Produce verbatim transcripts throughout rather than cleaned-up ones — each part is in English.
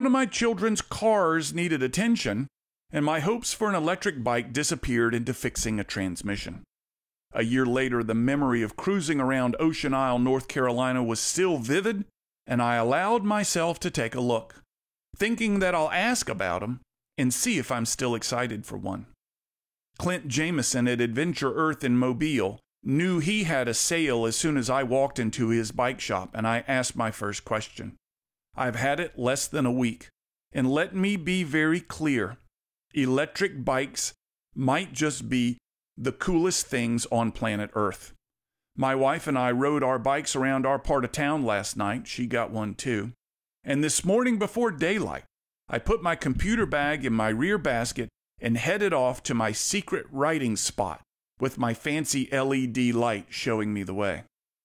of my children's cars needed attention, and my hopes for an electric bike disappeared into fixing a transmission. A year later, the memory of cruising around Ocean Isle, North Carolina was still vivid, and I allowed myself to take a look, thinking that I'll ask about them and see if I'm still excited for one. Clint Jameson at Adventure Earth in Mobile knew he had a sale as soon as I walked into his bike shop, and I asked my first question. I've had it less than a week, and let me be very clear. Electric bikes might just be the coolest things on planet Earth. My wife and I rode our bikes around our part of town last night. She got one too. And this morning before daylight, I put my computer bag in my rear basket and headed off to my secret writing spot with my fancy L E D light showing me the way.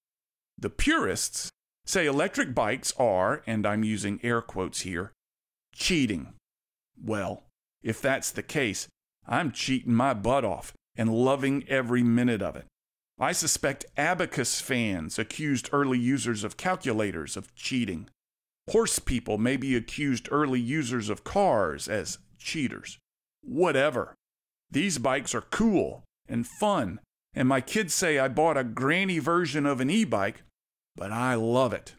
The purists say electric bikes are, and I'm using air quotes here, cheating. Well, if that's the case, I'm cheating my butt off and loving every minute of it. I suspect Abacus fans accused early users of calculators of cheating. Horse people maybe accused early users of cars as cheaters. Whatever. These bikes are cool and fun, and my kids say I bought a granny version of an e-bike, but I love it.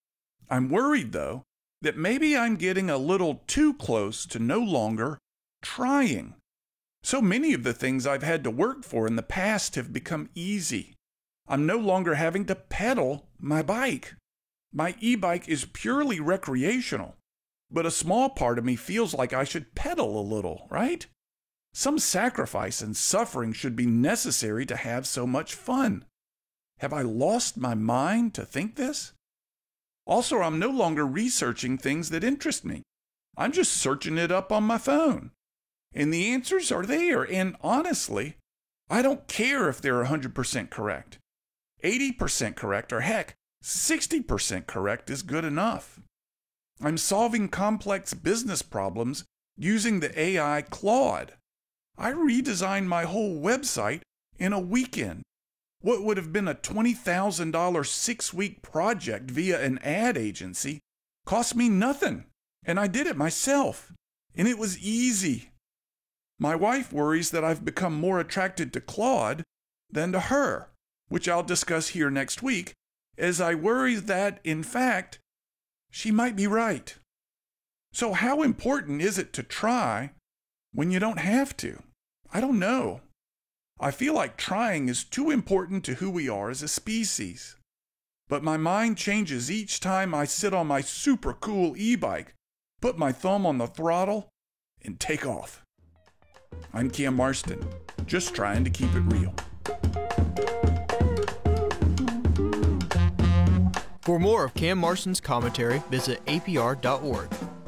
I'm worried, though, that maybe I'm getting a little too close to no longer trying. So many of the things I've had to work for in the past have become easy. I'm no longer having to pedal my bike. My e-bike is purely recreational, but a small part of me feels like I should pedal a little, right? Some sacrifice and suffering should be necessary to have so much fun. Have I lost my mind to think this? Also, I'm no longer researching things that interest me. I'm just searching it up on my phone. And the answers are there, and honestly, I don't care if they're one hundred percent correct. eighty percent correct, or heck, sixty percent correct is good enough. I'm solving complex business problems using the A I Claude. I redesigned my whole website in a weekend. What would have been a twenty thousand dollars six-week project via an ad agency cost me nothing, and I did it myself, and it was easy. My wife worries that I've become more attracted to Claude than to her, which I'll discuss here next week, as I worry that, in fact, she might be right. So how important is it to try when you don't have to? I don't know. I feel like trying is too important to who we are as a species. But my mind changes each time I sit on my super cool e-bike, put my thumb on the throttle, and take off. I'm Cam Marston, just trying to keep it real. For more of Cam Marston's commentary, visit A P R dot org.